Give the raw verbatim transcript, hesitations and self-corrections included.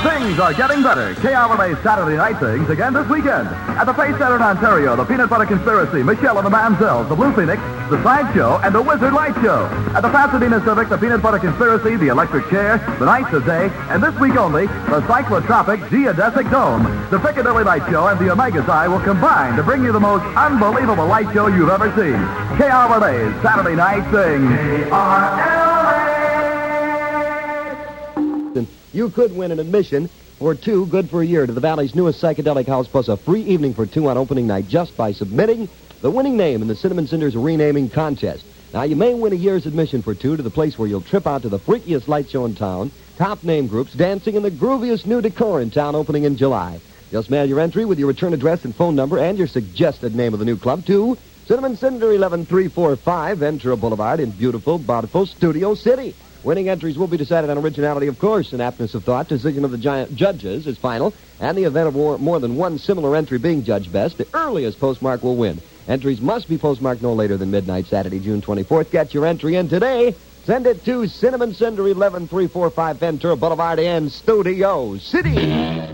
Things are getting better. K R L A's Saturday Night Things again this weekend. At the Face Center in Ontario, the Peanut Butter Conspiracy, Michelle and the Manzells, the Blue Phoenix, the Sideshow, and the Wizard Light Show. At the Pasadena Civic, the Peanut Butter Conspiracy, the Electric Chair, the Knights of Day, and this week only, the Cyclotropic Geodesic Dome. The Piccadilly Light Show and the Omega's Eye will combine to bring you the most unbelievable light show you've ever seen. K R L A's Saturday Night Things. K R L A. You could win an admission for two, good for a year, to the Valley's newest psychedelic house, plus a free evening for two on opening night just by submitting the winning name in the Cinnamon Cinders renaming contest. Now, you may win a year's admission for two to the place where you'll trip out to the freakiest light show in town, top name groups dancing in the grooviest new decor in town opening in July. Just mail your entry with your return address and phone number and your suggested name of the new club to Cinnamon Cinder eleven three four five Ventura Boulevard in beautiful, bountiful Studio City. Winning entries will be decided on originality, of course, and aptness of thought. Decision of the giant judges is final, and the event of war, more than one similar entry being judged best, the earliest postmark will win. Entries must be postmarked no later than midnight Saturday, June twenty-fourth. Get your entry in today. Send it to Cinnamon Cinder eleven three four five Ventura Boulevard in Studio City.